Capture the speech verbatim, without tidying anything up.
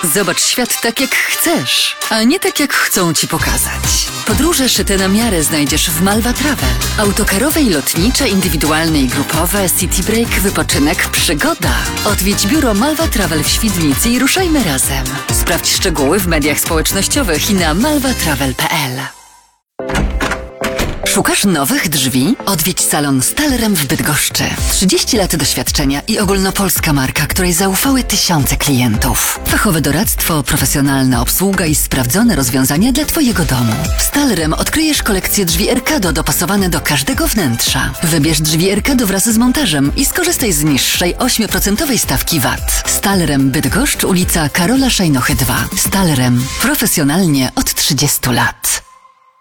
Zobacz świat tak, jak chcesz, a nie tak, jak chcą ci pokazać. Podróże szyte na miarę znajdziesz w Malva Travel. Autokarowe i lotnicze, indywidualne i grupowe, city break, wypoczynek, przygoda. Odwiedź biuro Malva Travel w Świdnicy i ruszajmy razem. Sprawdź szczegóły w mediach społecznościowych i na malva travel kropka p l. Szukasz nowych drzwi? Odwiedź salon Stalrem w Bydgoszczy. trzydzieści lat doświadczenia i ogólnopolska marka, której zaufały tysiące klientów. Fachowe doradztwo, profesjonalna obsługa i sprawdzone rozwiązania dla Twojego domu. W Stalrem odkryjesz kolekcję drzwi Erkado dopasowane do każdego wnętrza. Wybierz drzwi Erkado wraz z montażem i skorzystaj z niższej osiem procent stawki V A T. Stalrem Bydgoszcz, ulica Karola Szajnochy dwa. Stalrem. Profesjonalnie od trzydziestu lat.